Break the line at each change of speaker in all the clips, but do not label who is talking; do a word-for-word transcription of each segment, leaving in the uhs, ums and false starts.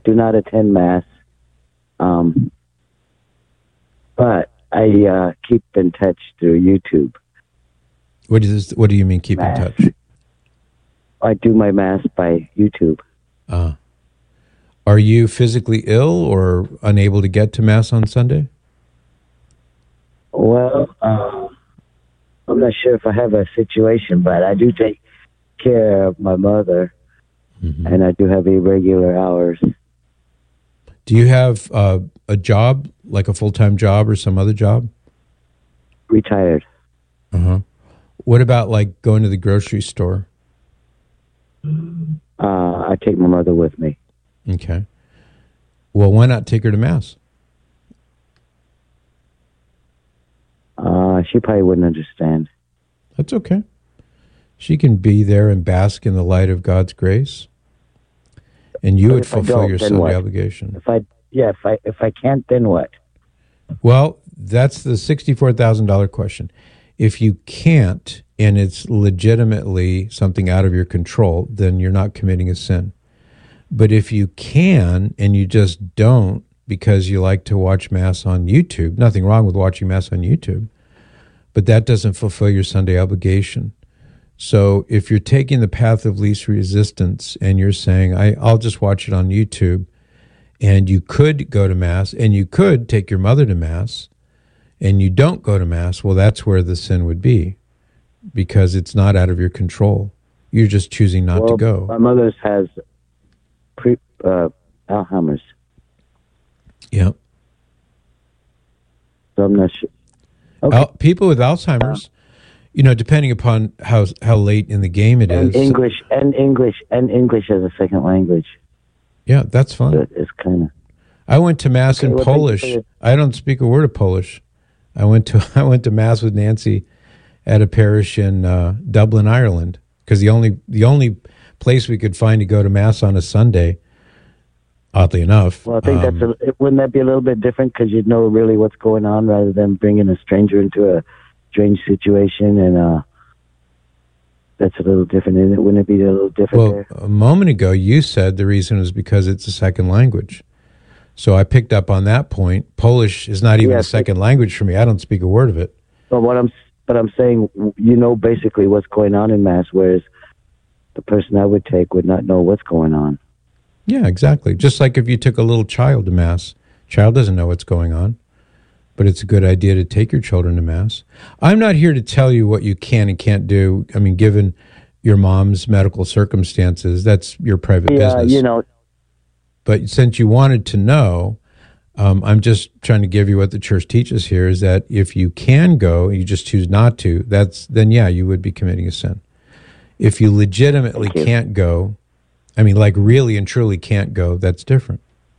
do not attend Mass. Um, but I uh, keep in touch through YouTube.
What is this, what do you mean keep Mass. in touch?
I do my Mass by YouTube.
Uh, are you physically ill or unable to get to Mass on Sunday?
Well, uh, I'm not sure if I have a situation, but I do take care of my mother, mm-hmm. and I do have irregular hours.
Do you have uh, a job, like a full-time job or some other job?
Retired.
Uh-huh. What about, like, going to the grocery store?
Uh, I take my mother with me.
Okay. Well, why not take her to Mass?
Uh, she probably wouldn't understand.
That's okay. She can be there and bask in the light of God's grace, and you but would fulfill your Sunday what? obligation.
If I, yeah, if I if I can't, then what?
Well, that's the sixty-four thousand dollar question. If you can't, and it's legitimately something out of your control, then you're not committing a sin. But if you can, and you just don't because you like to watch Mass on YouTube, nothing wrong with watching Mass on YouTube, but that doesn't fulfill your Sunday obligation. So if you're taking the path of least resistance and you're saying, I, I'll just watch it on YouTube, and you could go to Mass, and you could take your mother to Mass, and you don't go to Mass, well, that's where the sin would be, because it's not out of your control. You're just choosing not
well,
to go.
My mother's has pre, uh, Alzheimer's.
Yep.
So I'm not sure. Okay.
Al- people with Alzheimer's, uh, you know, depending upon how how late in the game it
and
is.
English, and English, and English as a second language.
Yeah, that's fun.
So it's kind of.
I went to Mass okay, in well, Polish. I don't speak a word of Polish. I went to I went to Mass with Nancy at a parish in uh, Dublin, Ireland, because the only the only place we could find to go to Mass on a Sunday, oddly enough.
Well, I think
um,
that's a, wouldn't that be a little bit different because you'd know really what's going on rather than bringing a stranger into a strange situation, and uh, that's a little different, isn't it? Wouldn't it be a little different?
Well,
there?
A moment ago you said the reason was because it's a second language. So I picked up on that point. Polish is not even yes, a second language for me. I don't speak a word of it.
But what I'm, but I'm saying, you know, basically what's going on in Mass, whereas the person I would take would not know what's going on.
Yeah, exactly. Just like if you took a little child to Mass, child doesn't know what's going on, but it's a good idea to take your children to Mass. I'm not here to tell you what you can and can't do. I mean, given your mom's medical circumstances, that's your private
yeah,
business.
you know.
But since you wanted to know, um, I'm just trying to give you what the church teaches here, is that if you can go, you just choose not to, that's then, yeah, you would be committing a sin. If you legitimately you. can't go, I mean, like really and truly can't go, that's different.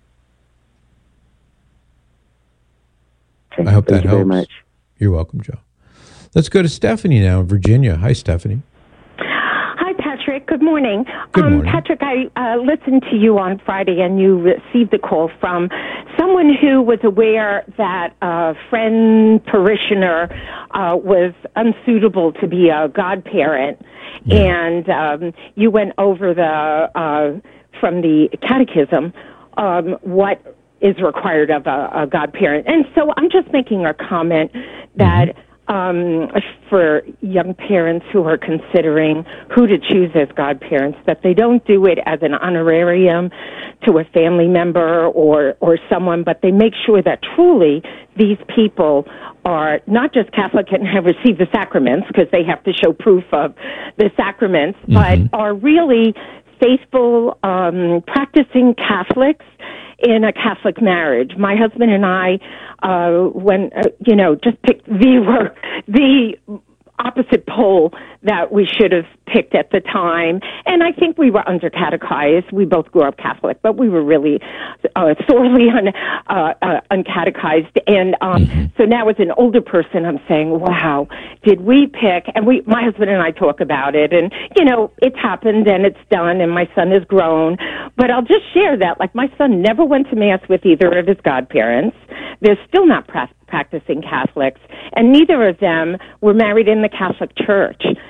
Okay.
I hope
Thank
that
you
helps.
Very much.
You're welcome, Joe. Let's go to Stephanie now in Virginia. Hi, Stephanie.
Hi, Patrick. Good morning.
Good morning.
Um, Patrick, I uh, listened to you on Friday, and you received a call from someone who was aware that a friend parishioner uh, was unsuitable to be a godparent, yeah. and um, you went over the uh, from the catechism um, what is required of a, a godparent. And so I'm just making a comment that mm-hmm. Um, for young parents who are considering who to choose as godparents, that they don't do it as an honorarium to a family member or, or someone, but they make sure that truly these people are not just Catholic and have received the sacraments, because they have to show proof of the sacraments, mm-hmm. but are really faithful, um, practicing Catholics in a Catholic marriage. My husband and I, uh, when, uh, you know, just picked the, the opposite pole that we should have picked at the time. And I think we were under-catechized. We both grew up Catholic, but we were really uh, sorely un, uh, uh, uncatechized. And um, mm-hmm. so now as an older person, I'm saying, wow, did we pick, and we, my husband and I talk about it, and, you know, it's happened and it's done, and my son has grown. But I'll just share that, like, my son never went to Mass with either of his godparents. They're still not pra- practicing Catholics, and neither of them were married in the Catholic Church.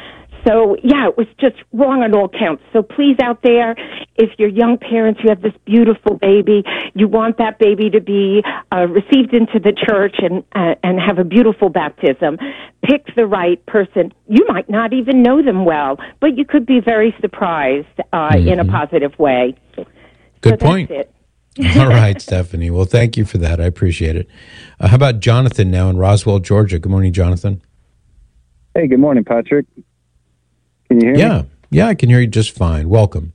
So, yeah, it was just wrong on all counts. So please, out there, if you're young parents, you have this beautiful baby, you want that baby to be uh, received into the church and uh, and have a beautiful baptism, pick the right person. You might not even know them well, but you could be very surprised uh, mm-hmm. in a positive way.
Good
so
point.
That's it.
All right, Stephanie. Well, thank you for that. I appreciate it. Uh, how about Jonathan now in Roswell, Georgia? Good morning, Jonathan.
Hey, good morning, Patrick. Can you hear
yeah.
me?
Yeah, I can hear you just fine. Welcome.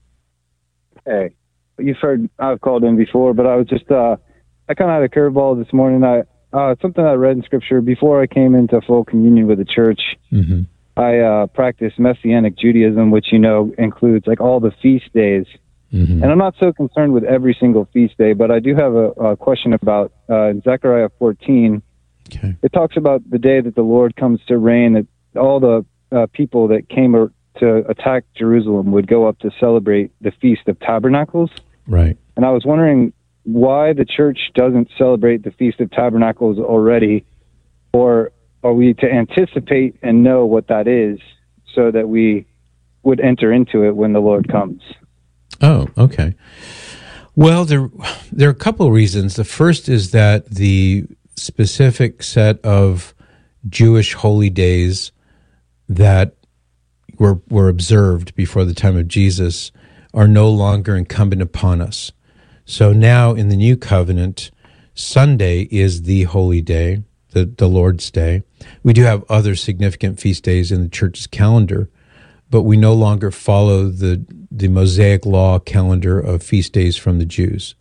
Hey, you've heard I've called in before, but I was just, uh, I kind of had a curveball this morning. I uh, something I read in Scripture before I came into full communion with the church. Mm-hmm. I uh, practiced Messianic Judaism, which, you know, includes like all the feast days. Mm-hmm. And I'm not so concerned with every single feast day, but I do have a, a question about uh, Zechariah fourteen. Okay. It talks about the day that the Lord comes to reign, that all the uh, people that came or, to attack Jerusalem would go up to celebrate the Feast of Tabernacles.
Right.
And I was wondering why the church doesn't celebrate the Feast of Tabernacles already, or are we to anticipate and know what that is so that we would enter into it when the Lord comes?
Oh, okay. Well, there, there are a couple of reasons. The first is that the specific set of Jewish holy days that were were observed before the time of Jesus are no longer incumbent upon us. So now in the New Covenant, Sunday is the holy day, the, the Lord's Day. We do have other significant feast days in the church's calendar, but we no longer follow the the Mosaic law calendar of feast days from the Jews.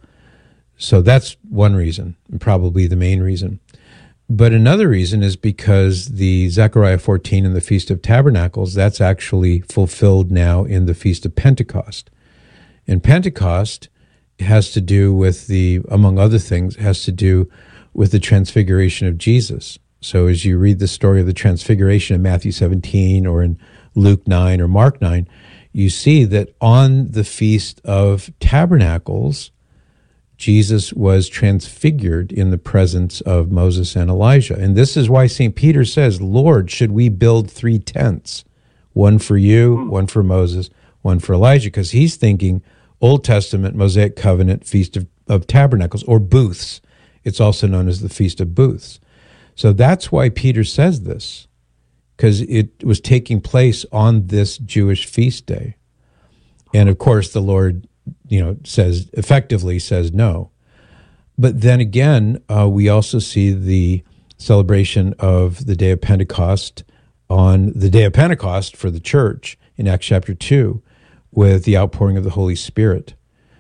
So that's one reason, and probably the main reason. But another reason is because the Zechariah fourteen and the Feast of Tabernacles, that's actually fulfilled now in the Feast of Pentecost. And Pentecost has to do with the, among other things, has to do with the transfiguration of Jesus. So as you read the story of the transfiguration in Matthew seventeen or in Luke nine or Mark nine, you see that on the Feast of Tabernacles, Jesus was transfigured in the presence of Moses and Elijah. And this is why Saint Peter says, Lord, should we build three tents? One for you, one for Moses, one for Elijah, because he's thinking Old Testament, Mosaic Covenant, Feast of, of Tabernacles, or booths. It's also known as the Feast of Booths. So that's why Peter says this, because it was taking place on this Jewish feast day. And of course, the Lord, you know, says, effectively says no. But then again, uh, we also see the celebration of the day of Pentecost on the day of Pentecost for the church in Acts chapter two with the outpouring of the Holy Spirit.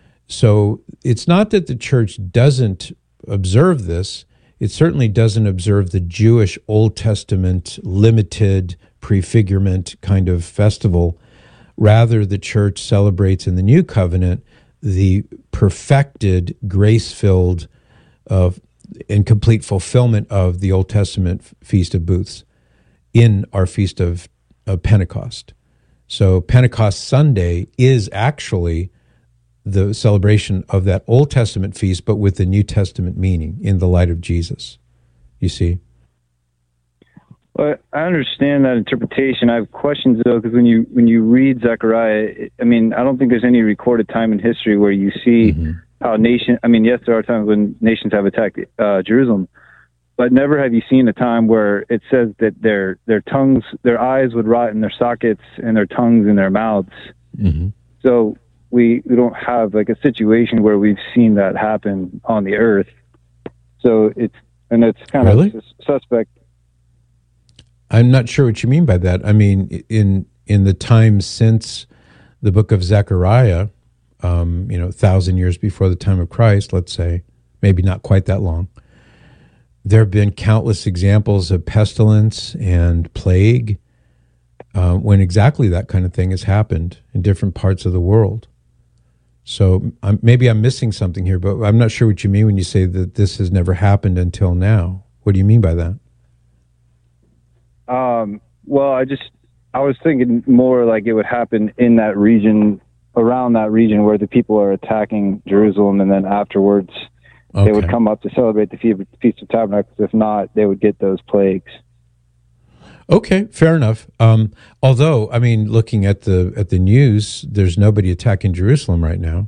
So it's not that the church doesn't observe this. It certainly doesn't observe the Jewish Old Testament limited prefigurement kind of festival. Rather, the church celebrates in the New Covenant the perfected, grace-filled, uh, and complete fulfillment of the Old Testament Feast of Booths in our Feast of, of Pentecost. So Pentecost Sunday is actually the celebration of that Old Testament feast, but with the New Testament meaning in the light of Jesus. You see?
Well, I understand that interpretation. I have questions, though, because when you when you read Zechariah, I mean, I don't think there's any recorded time in history where you see mm-hmm. how nation. I mean, yes, there are times when nations have attacked uh, Jerusalem, but never have you seen a time where it says that their their tongues, their eyes would rot in their sockets and their tongues in their mouths. Mm-hmm. So we we don't have like a situation where we've seen that happen on the earth. So it's and it's kind
really?
of suspect.
I'm not sure what you mean by that. I mean, in in the time since the book of Zechariah, um, you know, a thousand years before the time of Christ, let's say, maybe not quite that long, there have been countless examples of pestilence and plague uh, when exactly that kind of thing has happened in different parts of the world. So um, maybe I'm missing something here, but I'm not sure what you mean when you say that this has never happened until now. What do you mean by that?
Um, well, I just, I was thinking more like it would happen in that region, around that region where the people are attacking Jerusalem, and then afterwards okay. they would come up to celebrate the Feast of Tabernacles. If not, they would get those plagues.
Okay, fair enough. Um, although, I mean, looking at the at the news, there's nobody attacking Jerusalem right now.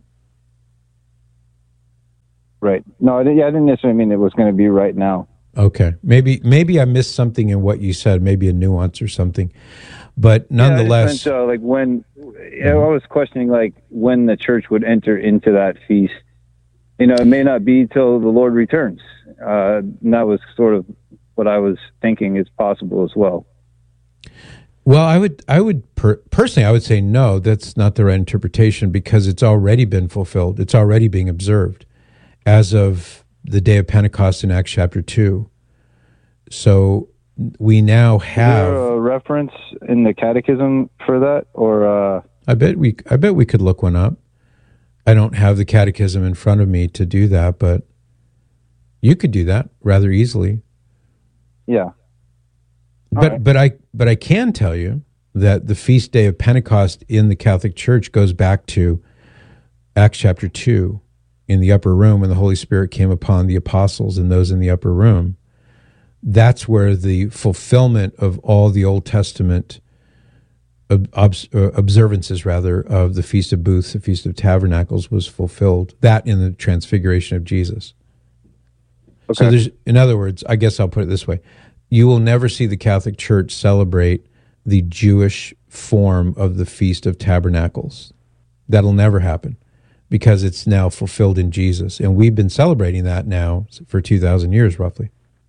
Right. No, I didn't, yeah, I didn't necessarily mean it was going to be right now.
Okay, maybe maybe I missed something in what you said, maybe a nuance or something, but nonetheless,
yeah, I meant, uh, like when mm-hmm. I was questioning, like when the church would enter into that feast. You know, it may not be till the Lord returns. Uh, and that was sort of what I was thinking is possible as well.
Well, I would, I would per, personally, I would say no. That's not the right interpretation because it's already been fulfilled. It's already being observed as of the day of Pentecost in Acts chapter two. So we now have
Is there a reference in the Catechism for that, or uh...
I bet we, I bet we could look one up. I don't have the Catechism in front of me to do that, but you could do that rather easily.
Yeah.
But
right.
but I but I can tell you that the feast day of Pentecost in the Catholic Church goes back to Acts chapter two in the upper room when the Holy Spirit came upon the apostles and those in the upper room. That's where the fulfillment of all the Old Testament ob- observances, rather, of the Feast of Booths, the Feast of Tabernacles was fulfilled. That in the transfiguration of Jesus. Okay. So there's, in other words, I guess I'll put it this way. You will never see the Catholic Church celebrate the Jewish form of the Feast of Tabernacles. That'll never happen because it's now fulfilled in Jesus. And we've been celebrating that now for two thousand years, roughly.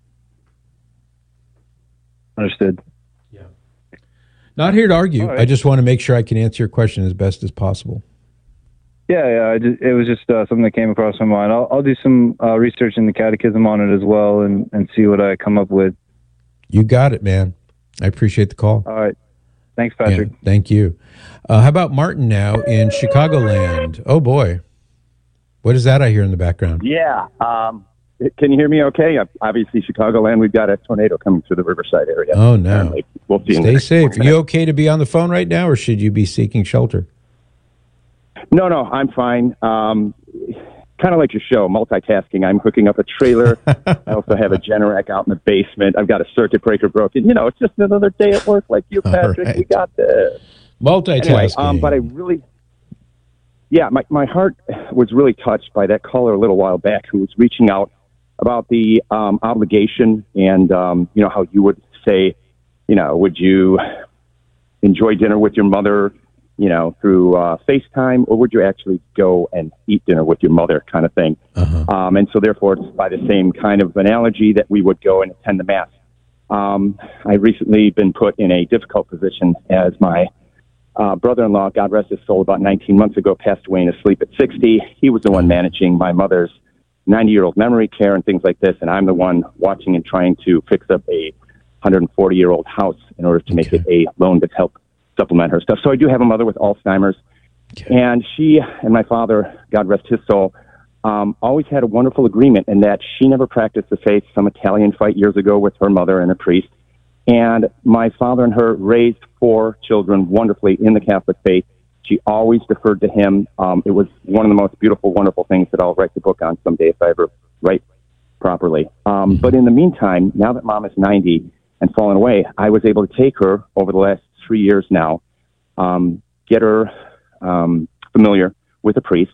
Understood.
Yeah. Not here to argue.
Right.
I just want to make sure I can answer your question as best as possible.
Yeah, yeah. I just, it was just uh, something that came across my mind. I'll, I'll do some uh, research in the Catechism on it as well and, and see what I come up with.
You got it, man. I appreciate the call.
All right. Thanks, Patrick.
Yeah, thank you. Uh, how about Martin now in Chicagoland? Oh, boy. What is that I hear in the background?
Yeah. Um, can you hear me okay? Obviously, Chicagoland, we've got a tornado coming through the Riverside area.
Oh, no.
We'll see.
Stay safe. Are you okay to be on the phone right now, or should you be seeking shelter?
No, no, I'm fine. Um, kind of like your show, multitasking. I'm hooking up a trailer. I also have a Generac out in the basement. I've got a circuit breaker broken. You know, it's just another day at work like you, Patrick. Right. We got this.
Multitasking.
Anyway, um, but I really, yeah, my, my heart was really touched by that caller a little while back who was reaching out about the um, obligation and, um, you know, how you would say, you know, would you enjoy dinner with your mother, you know, through uh, FaceTime, or would you actually go and eat dinner with your mother kind of thing? Uh-huh. Um, and so therefore, it's by the same kind of analogy that we would go and attend the Mass. Um, I've recently been put in a difficult position as my uh, brother-in-law, God rest his soul, about nineteen months ago, passed away in his sleep at sixty. He was the one managing my mother's ninety-year-old memory care and things like this, and I'm the one watching and trying to fix up a one hundred forty-year-old house in order to make okay. it a loan that's help supplement her stuff. So I do have a mother with Alzheimer's, okay. and she and my father, God rest his soul, um, always had a wonderful agreement in that she never practiced the faith. Some Italian fight years ago with her mother and a priest, and my father and her raised four children wonderfully in the Catholic faith. She always deferred to him. Um, it was one of the most beautiful, wonderful things that I'll write the book on someday if I ever write properly. Um, but in the meantime, now that Mom is ninety and fallen away, I was able to take her over the last three years now, um, get her um, familiar with a priest,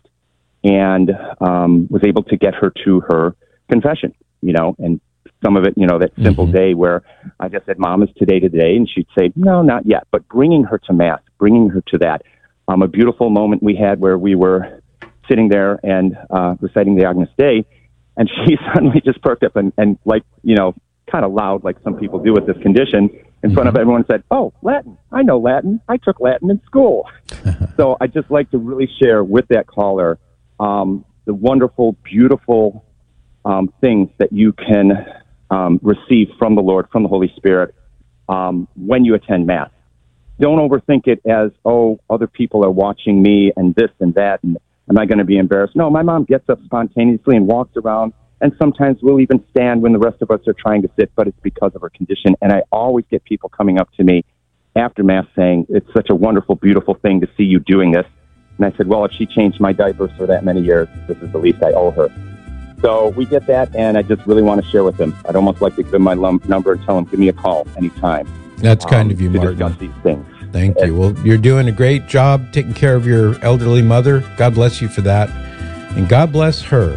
and um, was able to get her to her confession, you know, and some of it, you know, that simple mm-hmm. day where I just said, Mom, is today today? And she'd say, no, not yet. But bringing her to Mass, bringing her to that, um, a beautiful moment we had where we were sitting there and uh, reciting the Agnus Dei, and she suddenly just perked up and, and like, you know, kind of loud, like some people do with this condition, in mm-hmm. front of everyone, said, oh, Latin. I know Latin. I took Latin in school. So I just like to really share with that caller um, the wonderful, beautiful um, things that you can um, receive from the Lord, from the Holy Spirit, um, when you attend Mass. Don't overthink it as, oh, other people are watching me and this and that, and am I going to be embarrassed? No, my mom gets up spontaneously and walks around, and sometimes we'll even stand when the rest of us are trying to sit, but it's because of her condition. And I always get people coming up to me after Mass saying, it's such a wonderful, beautiful thing to see you doing this. And I said, well, if she changed my diapers for that many years, this is the least I owe her. So we get that, and I just really want to share with them. I'd almost like to give them my lum- number and tell them, give me a call anytime.
That's kind
um,
of you,
to
Martin.
discuss these things.
Thank you. Well, you're doing a great job taking care of your elderly mother. God bless you for that. And God bless her.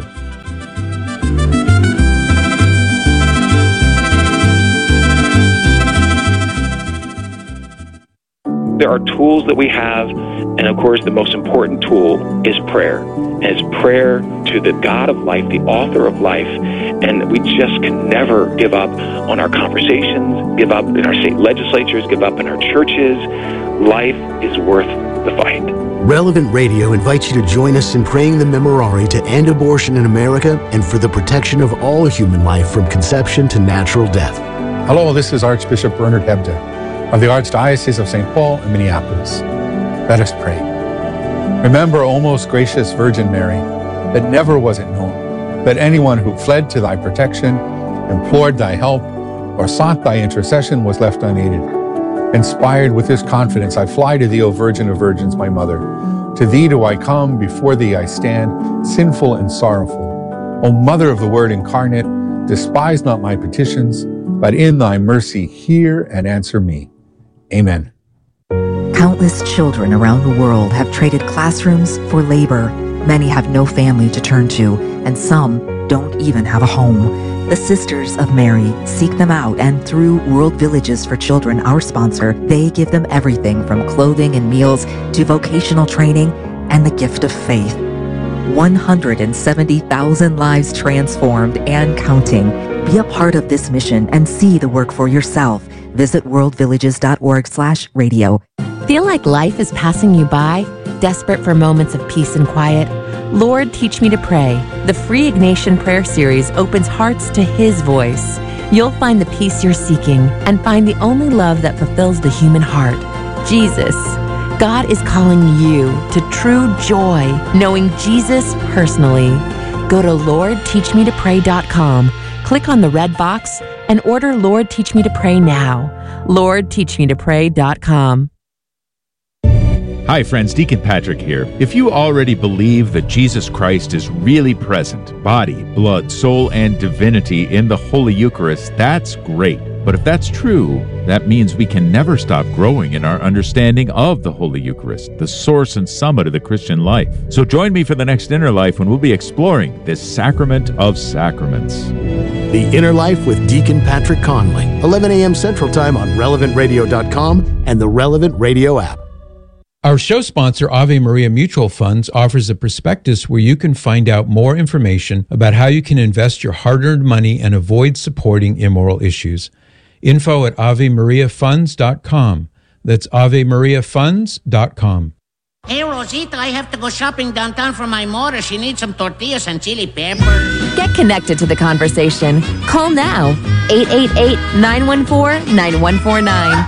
There are tools that we have, and of course the most important tool is prayer. And it's prayer to the God of life, the author of life, and we just can never give up on our conversations, give up in our state legislatures, give up in our churches. Life is worth the fight.
Relevant Radio invites you to join us in praying the Memorare to end abortion in America and for the protection of all human life from conception to natural death.
Hello, this is Archbishop Bernard Hebda of the Archdiocese of Saint Paul and Minneapolis. Let us pray. Remember, O most gracious Virgin Mary, that never was it known that anyone who fled to thy protection, implored thy help, or sought thy intercession was left unaided. Inspired with this confidence, I fly to thee, O Virgin of Virgins, my mother. To thee do I come, before thee I stand, sinful and sorrowful. O Mother of the Word incarnate, despise not my petitions, but in thy mercy hear and answer me. Amen.
Countless children around the world have traded classrooms for labor. Many have no family to turn to, and some don't even have a home. The Sisters of Mary seek them out, and through World Villages for Children, our sponsor, they give them everything from clothing and meals to vocational training and the gift of faith. one hundred seventy thousand lives transformed and counting. Be a part of this mission and see the work for yourself. Visit worldvillages.org slash radio.
Feel like life is passing you by? Desperate for moments of peace and quiet? Lord, Teach Me to Pray. The free Ignatian Prayer Series opens hearts to His voice. You'll find the peace you're seeking and find the only love that fulfills the human heart, Jesus. God is calling you to true joy, knowing Jesus personally. Go to lord teach me to pray dot com, click on the red box, and order Lord Teach Me to Pray now. lord teach me to pray dot com.
Hi friends, Deacon Patrick here. If you already believe that Jesus Christ is really present, body, blood, soul, and divinity in the Holy Eucharist, that's great. But if that's true, that means we can never stop growing in our understanding of the Holy Eucharist, the source and summit of the Christian life. So join me for the next Inner Life when we'll be exploring this sacrament of sacraments.
The Inner Life with Deacon Patrick Conley, eleven a.m. Central Time on relevant radio dot com and the Relevant Radio app.
Our show sponsor, Ave Maria Mutual Funds, offers a prospectus where you can find out more information about how you can invest your hard-earned money and avoid supporting immoral issues. Info at ave maria funds dot com. That's ave maria funds dot com.
Hey, Rosita, I have to go shopping downtown for my mother. She needs some tortillas and chili pepper.
Get connected to the conversation. Call now, eight eight eight, nine one four, nine one four nine.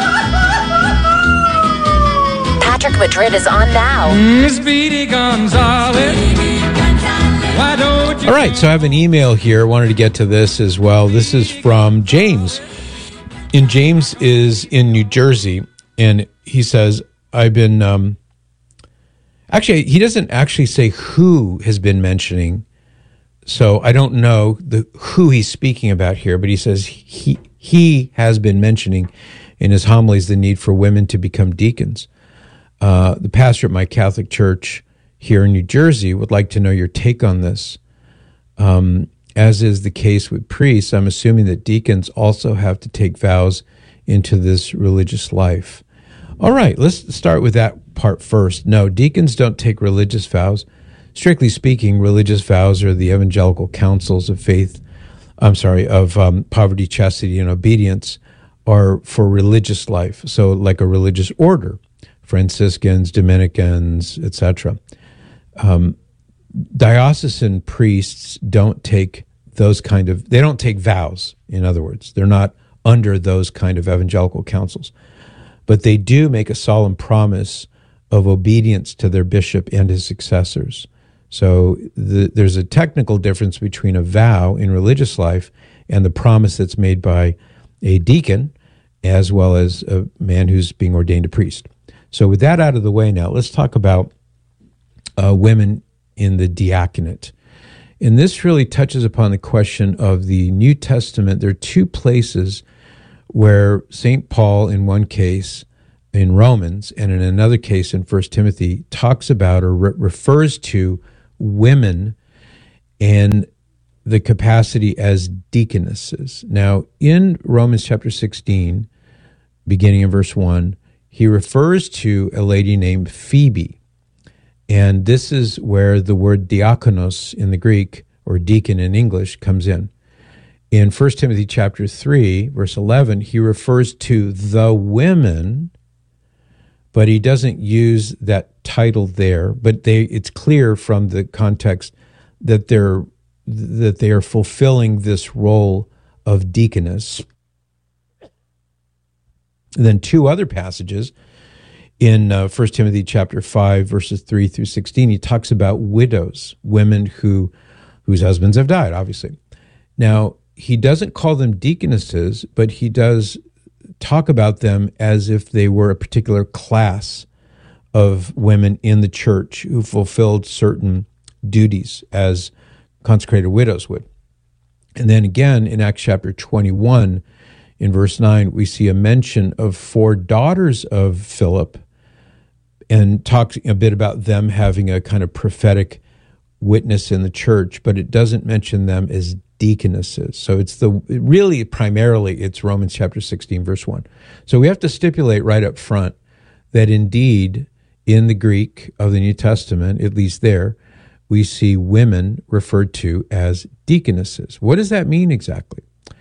Patrick Madrid is on now.
Miss Speedy Gonzalez. Why don't you?
All right, so I have an email here. I wanted to get to this as well. This is from James. And James is in New Jersey, and he says, I've been... Um, actually, he doesn't actually say who has been mentioning, so I don't know the who he's speaking about here, but he says he he has been mentioning in his homilies the need for women to become deacons. Uh, the pastor at my Catholic church here in New Jersey would like to know your take on this. Um, as is the case with priests, I'm assuming that deacons also have to take vows into this religious life. All right, let's start with that part first. No, deacons don't take religious vows. Strictly speaking, religious vows are the evangelical counsels of faith, I'm sorry, of um, poverty, chastity, and obedience are for religious life, so like a religious order. Franciscans, Dominicans, et cetera. Um, diocesan priests don't take those kind of, they don't take vows, in other words. They're not under those kind of evangelical councils. But they do make a solemn promise of obedience to their bishop and his successors. So the, there's a technical difference between a vow in religious life and the promise that's made by a deacon, as well as a man who's being ordained a priest. So with that out of the way now, let's talk about uh, women in the diaconate. And this really touches upon the question of the New Testament. There are two places where Saint Paul, in one case, in Romans, and in another case in First Timothy, talks about or re- refers to women and the capacity as deaconesses. Now, in Romans chapter sixteen, beginning in verse one, he refers to a lady named Phoebe. And this is where the word diakonos in the Greek, or deacon in English, comes in. In First Timothy chapter three, verse eleven, he refers to the women, but he doesn't use that title there. But they, it's clear from the context that they're that they are fulfilling this role of deaconess. And then two other passages in uh, First Timothy chapter five, verses three through sixteen, he talks about widows, women who whose husbands have died, obviously. Now, he doesn't call them deaconesses, but he does talk about them as if they were a particular class of women in the church who fulfilled certain duties as consecrated widows would. And then again, in Acts chapter twenty-one, in verse nine, we see a mention of four daughters of Philip and talks a bit about them having a kind of prophetic witness in the church, but it doesn't mention them as deaconesses. So it's the really primarily it's Romans chapter sixteen, verse one. So we have to stipulate right up front that indeed in the Greek of the New Testament, at least there, we see women referred to as deaconesses. What does that mean exactly?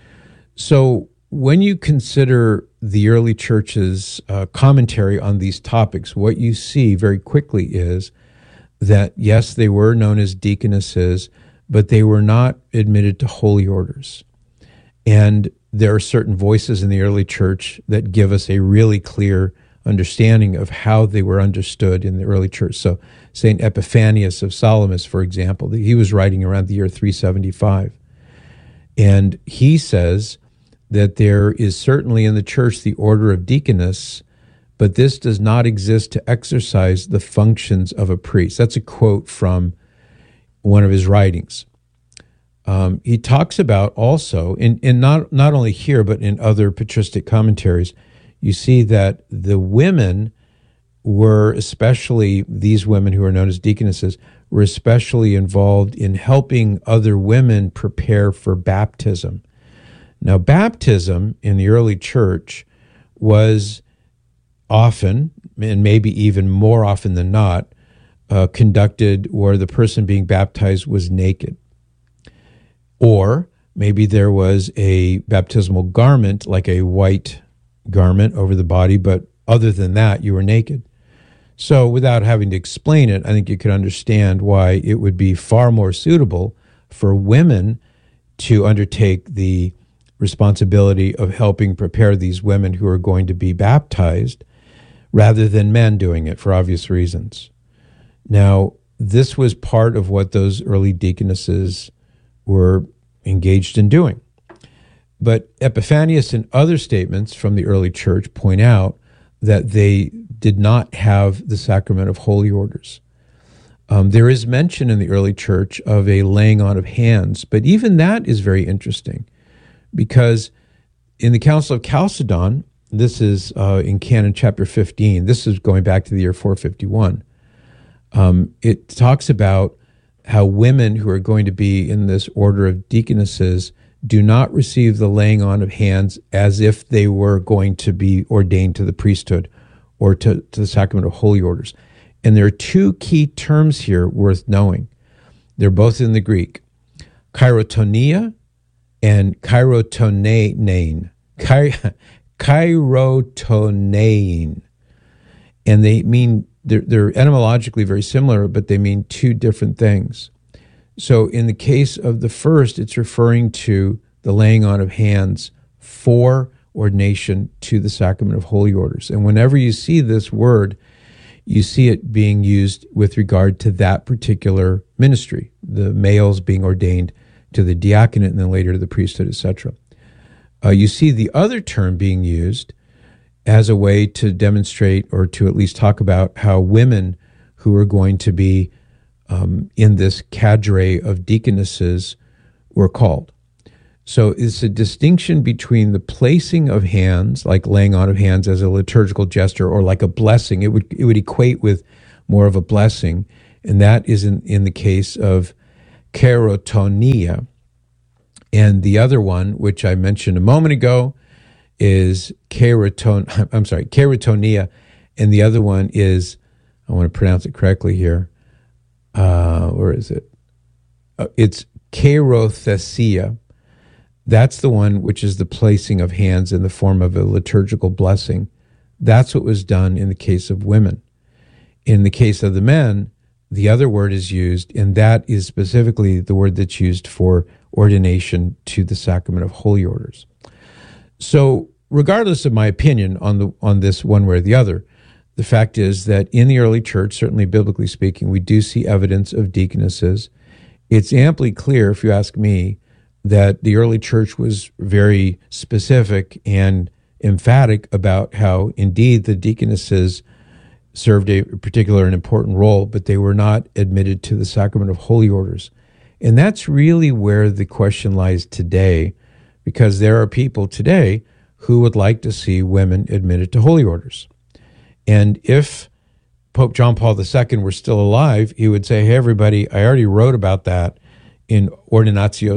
So when you consider the early church's uh, commentary on these topics, what you see very quickly is that, yes, they were known as deaconesses, but they were not admitted to holy orders. And there are certain voices in the early church that give us a really clear understanding of how they were understood in the early church. So Saint Epiphanius of Salamis, for example, he was writing around the year three seventy-five. And he says that there is certainly in the church the order of deaconess, but this does not exist to exercise the functions of a priest. That's a quote from one of his writings. Um, he talks about also, in, in not, not only here, but in other patristic commentaries, you see that the women were especially, these women who are known as deaconesses, were especially involved in helping other women prepare for baptism. Now, baptism in the early church was often, and maybe even more often than not, uh, conducted where the person being baptized was naked. Or maybe there was a baptismal garment, like a white garment over the body, but other than that, you were naked. So without having to explain it, I think you could understand why it would be far more suitable for women to undertake the responsibility of helping prepare these women who are going to be baptized rather than men doing it for obvious reasons. Now, this was part of what those early deaconesses were engaged in doing. But Epiphanius and other statements from the early church point out that they did not have the sacrament of holy orders. Um, there is mention in the early church of a laying on of hands, but even that is very interesting because in the Council of Chalcedon, this is uh, in Canon chapter fifteen, this is going back to the year four fifty-one, um, it talks about how women who are going to be in this order of deaconesses do not receive the laying on of hands as if they were going to be ordained to the priesthood or to, to the sacrament of holy orders. And there are two key terms here worth knowing. They're both in the Greek. Chirotonia and chirotonein. Chirotonein. And they mean, they're, they're etymologically very similar, but they mean two different things. So in the case of the first, it's referring to the laying on of hands for ordination to the sacrament of holy orders. And whenever you see this word, you see it being used with regard to that particular ministry, the males being ordained to the diaconate and then later to the priesthood, et cetera. Uh, you see the other term being used as a way to demonstrate or to at least talk about how women who are going to be um, in this cadre of deaconesses were called. So it's a distinction between the placing of hands, like laying on of hands as a liturgical gesture, or like a blessing. It would it would equate with more of a blessing, and that is in, in the case of kerotonia. And the other one, which I mentioned a moment ago, is keroton. I'm sorry, kerotonia, and the other one is, I want to pronounce it correctly here. Uh, where is it? Uh, it's kerothesia. That's the one which is the placing of hands in the form of a liturgical blessing. That's what was done in the case of women. In the case of the men, the other word is used, and that is specifically the word that's used for ordination to the sacrament of holy orders. So regardless of my opinion on the on this one way or the other, the fact is that in the early church, certainly biblically speaking, we do see evidence of deaconesses. It's amply clear, if you ask me, that the early church was very specific and emphatic about how indeed the deaconesses served a particular and important role, but they were not admitted to the sacrament of holy orders. And that's really where the question lies today, because there are people today who would like to see women admitted to holy orders. And if Pope John Paul the Second were still alive, he would say, hey, everybody, I already wrote about that in Ordinatio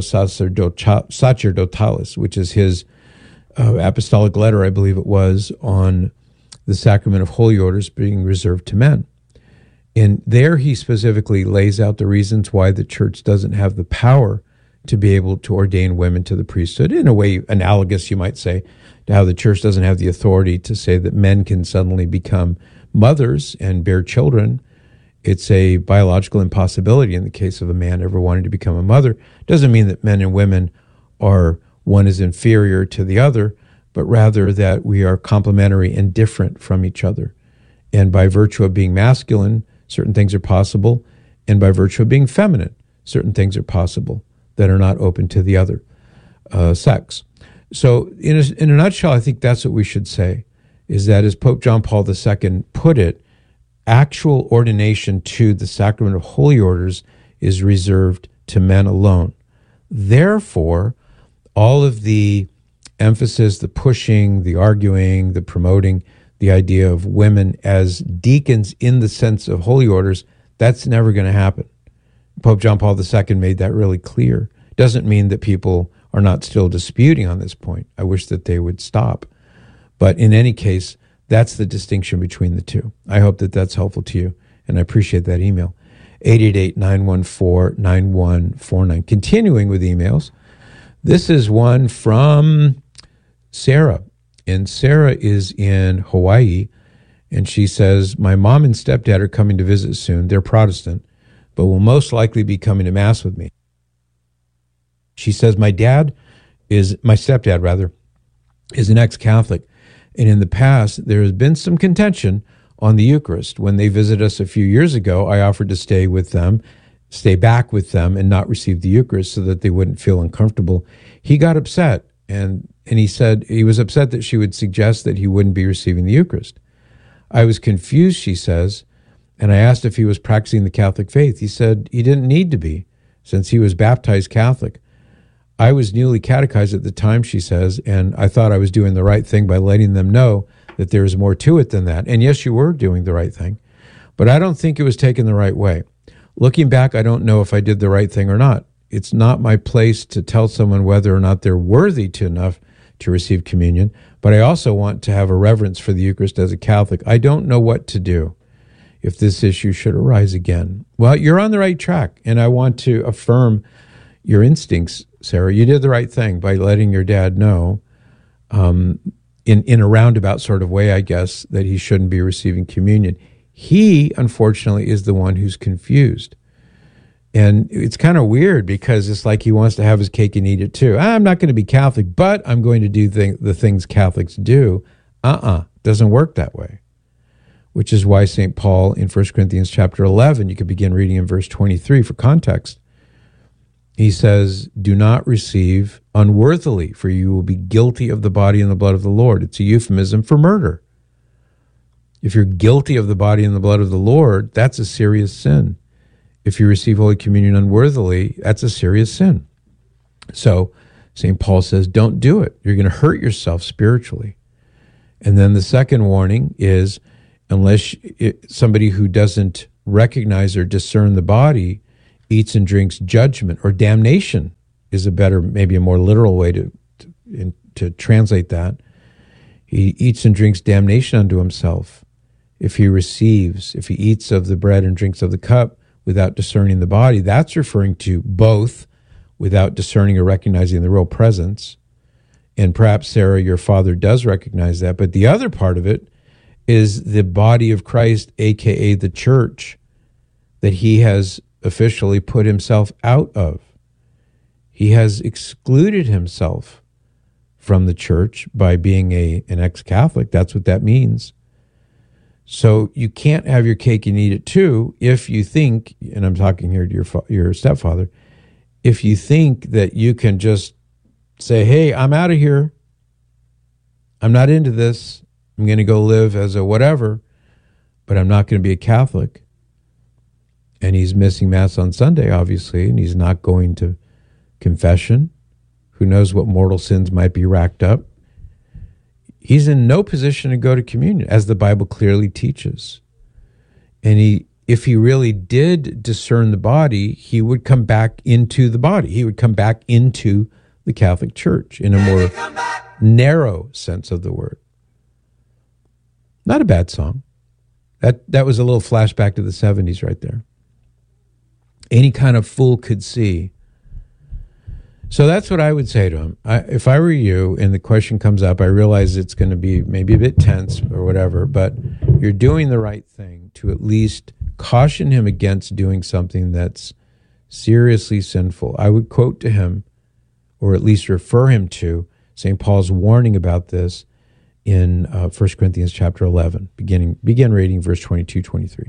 Sacerdotalis, which is his uh, apostolic letter, I believe it was, on the sacrament of holy orders being reserved to men. And there he specifically lays out the reasons why the church doesn't have the power to be able to ordain women to the priesthood, in a way analogous, you might say, to how the church doesn't have the authority to say that men can suddenly become mothers and bear children. It's a biological impossibility in the case of a man ever wanting to become a mother. It doesn't mean that men and women are, one is inferior to the other, but rather that we are complementary and different from each other. And by virtue of being masculine, certain things are possible, and by virtue of being feminine, certain things are possible that are not open to the other uh, sex. So in a, in a nutshell, I think that's what we should say, is that as Pope John Paul the Second put it, actual ordination to the sacrament of holy orders is reserved to men alone. Therefore, all of the emphasis, the pushing, the arguing, the promoting, the idea of women as deacons in the sense of holy orders, that's never going to happen. Pope John Paul the Second made that really clear. Doesn't mean that people are not still disputing on this point. I wish that they would stop. But in any case, that's the distinction between the two. I hope that that's helpful to you, and I appreciate that email. eight eight eight, nine one four, nine one four nine. Continuing with emails, this is one from Sarah, and Sarah is in Hawaii, and she says, my mom and stepdad are coming to visit soon. They're Protestant, but will most likely be coming to Mass with me. She says, my dad is, my stepdad rather, is an ex-Catholic, and in the past, there has been some contention on the Eucharist. When they visited us a few years ago, I offered to stay with them, stay back with them, and not receive the Eucharist so that they wouldn't feel uncomfortable. He got upset, and and he said he was upset that she would suggest that he wouldn't be receiving the Eucharist. I was confused, she says, and I asked if he was practicing the Catholic faith. He said he didn't need to be, since he was baptized Catholic. I was newly catechized at the time, she says, and I thought I was doing the right thing by letting them know that there's more to it than that. And yes, you were doing the right thing, but I don't think it was taken the right way. Looking back, I don't know if I did the right thing or not. It's not my place to tell someone whether or not they're worthy to enough to receive communion, but I also want to have a reverence for the Eucharist as a Catholic. I don't know what to do if this issue should arise again. Well, you're on the right track, and I want to affirm your instincts, Sarah. You did the right thing by letting your dad know, um, in, in a roundabout sort of way, I guess, that he shouldn't be receiving communion. He, unfortunately, is the one who's confused. And it's kind of weird because it's like he wants to have his cake and eat it too. I'm not going to be Catholic, but I'm going to do th- the things Catholics do. Uh-uh. Doesn't work that way. Which is why Saint Paul in First Corinthians chapter eleven, you could begin reading in verse twenty-three for context. He says, do not receive unworthily, for you will be guilty of the body and the blood of the Lord. It's a euphemism for murder. If you're guilty of the body and the blood of the Lord, that's a serious sin. If you receive Holy Communion unworthily, that's a serious sin. So Saint Paul says, don't do it. You're going to hurt yourself spiritually. And then the second warning is, unless it, somebody who doesn't recognize or discern the body eats and drinks judgment or damnation is a better, maybe a more literal way to, to, in, to translate that. He eats and drinks damnation unto himself if he receives, if he eats of the bread and drinks of the cup without discerning the body. That's referring to both without discerning or recognizing the real presence. And perhaps, Sarah, your father does recognize that. But the other part of it is the body of Christ, a k a the church, that he has officially put himself out of. He has excluded himself from the church by being a an ex-Catholic. That's what that means. So you can't have your cake and eat it too if you think, and I'm talking here to your your stepfather, if you think that you can just say, hey, I'm out of here. I'm not into this. I'm going to go live as a whatever, but I'm not going to be a Catholic. And he's missing Mass on Sunday, obviously, and he's not going to confession. Who knows what mortal sins might be racked up. He's in no position to go to communion, as the Bible clearly teaches. And he, if he really did discern the body, he would come back into the body. He would come back into the Catholic Church in a more narrow sense of the word. Not a bad song. That that was a little flashback to the seventies right there. Any kind of fool could see. So that's what I would say to him. I, if I were you and the question comes up, I realize it's going to be maybe a bit tense or whatever, but you're doing the right thing to at least caution him against doing something that's seriously sinful. I would quote to him, or at least refer him to, Saint Paul's warning about this in uh, First Corinthians chapter eleven, beginning begin reading verse twenty-two, twenty-three.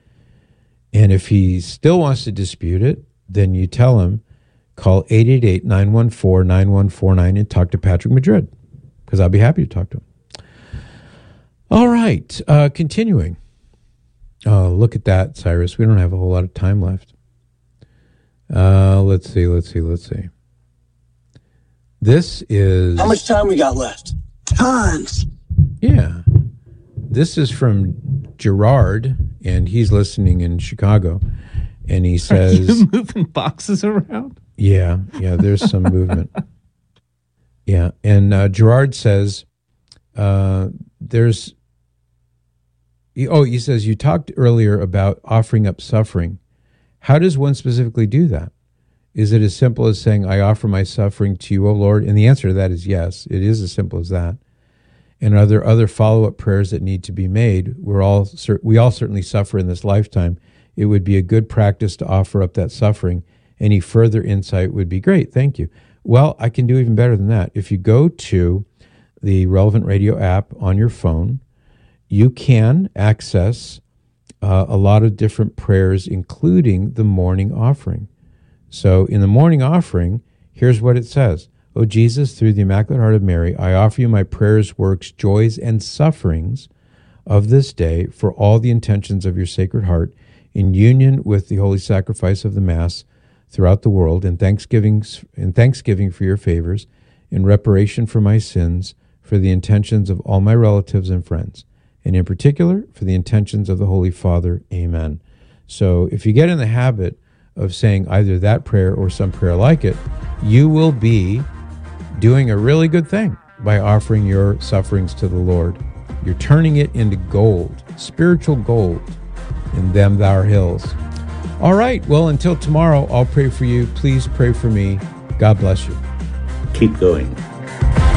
And if he still wants to dispute it, then you tell him, call eight eight eight, nine one four, nine one four nine and talk to Patrick Madrid, because I'll be happy to talk to him. All right, uh, continuing. Oh, look at that, Cyrus. We don't have a whole lot of time left. Uh, let's see, let's see, let's see. This is...
How much time we got left? Tons.
Yeah. This is from Gerard, and he's listening in Chicago, and he says...
Are you moving boxes around?
Yeah, yeah, there's some movement. Yeah, and uh, Gerard says, uh, there's... Oh, he says, you talked earlier about offering up suffering. How does one specifically do that? Is it as simple as saying, I offer my suffering to you, O Lord? And the answer to that is yes. It is as simple as that. And are there other follow-up prayers that need to be made? We're all we all certainly suffer in this lifetime. It would be a good practice to offer up that suffering. Any further insight would be great. Thank you. Well, I can do even better than that. If you go to the Relevant Radio app on your phone, you can access uh, a lot of different prayers, including the morning offering. So in the morning offering, here's what it says. O Jesus, through the Immaculate Heart of Mary, I offer you my prayers, works, joys, and sufferings of this day for all the intentions of your Sacred Heart in union with the holy sacrifice of the Mass throughout the world, in thanksgiving, in thanksgiving for your favors, in reparation for my sins, for the intentions of all my relatives and friends, and in particular for the intentions of the Holy Father. Amen. So if you get in the habit of saying either that prayer or some prayer like it, you will be doing a really good thing by offering your sufferings to the Lord. You're turning it into gold, spiritual gold, in them thou hills. All right, well, until tomorrow, I'll pray for you. Please pray for me. God bless you.
Keep going.